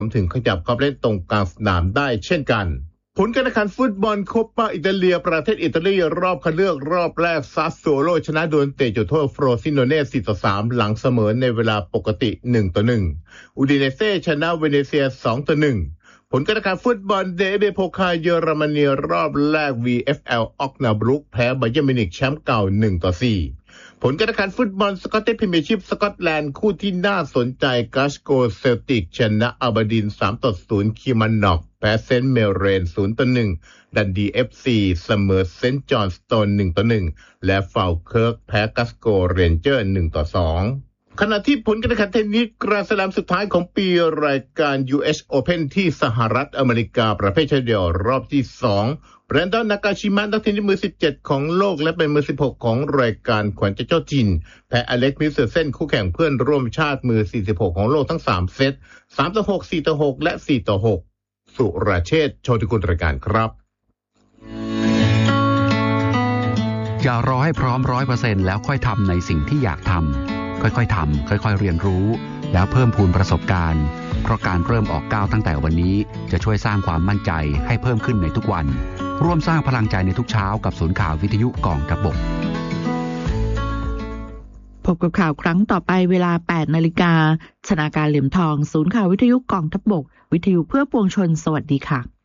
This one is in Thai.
ถึงขยับเข้าเล่นตรงกลางสนามได้เช่นกันผลการแข่งขันฟุตบอลโคปาอิตาเลียประเทศอิตาลีรอบคัดเลือกรอบแรกซาสโซโลชนะโดนเตะจุดโทษโฟรซิโนเน่ 4-3 หลังเสมอในเวลาปกติ 1-1 อูดิเนเซ่ชนะเวเนเซีย 2-1 ผลการแข่งขันฟุตบอลเดเบโพคาเยอรมนีรอบแรก VfL ออกนาบรุกแพ้บาเยิร์นมิวนิกแชมป์เก่า 1-4 ผลการแข่งขันฟุตบอลสกอตติชพรีเมียร์ชิพสกอตแลนด์คู่ที่น่าสนใจกัสโกเซลติกชนะอัลบาดิน 3-0 คิมันนอกแพ้เซนต์เมลเรน 0-1 ดันดี FC เสมอเซนต์จอห์นสโตน 1-1 และฟาวเคิร์กแพ้กัสโกเรนเจอร์ 1-2 ขณะที่ผลการแข่งขันเทนนิสกรานด์สแลมสุดท้ายของปีรายการ US Open ที่สหรัฐอเมริกาประเภทชายเดี่ยวรอบที่ 2 แบรนดอน นากาชิมะนักเทนนิสมือ 17 ของโลกและเป็นมือ 16 ของรายการขวัญใจเจ้าถิ่นแพ้อเล็กซ์มิลเซอร์เซนคู่แข่งเพื่อนร่วมชาติมือ 46 ของโลกทั้ง 3 เซต 3-6 4-6 และ 4-6 สุรเชษฐ์ โชติกุลรายการครับอย่ารอให้พร้อม 100% แล้วค่อยทำในสิ่งที่อยากทำค่อยๆทำค่อยๆเรียนรู้แล้วเพิ่มพูนประสบการณ์เพราะการเริ่มออกก้าวตั้งแต่วันนี้จะช่วยสร้างความมั่นใจให้เพิ่มขึ้นในทุกวันร่วมสร้างพลังใจในทุกเช้ากับศูนย์ข่าววิทยุกองทัพบกพบกับข่าวครั้งต่อไปเวลา 8 นาฬิกาชนาการเหลี่ยมทองศูนย์ข่าววิทยุกองทัพบกวิทยุเพื่อปวงชนสวัสดีค่ะ